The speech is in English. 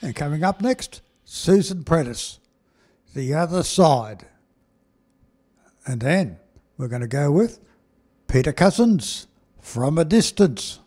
And coming up next, Susan Prentice, The Other Side. And then we're going to go with Peter Cousins, From a Distance.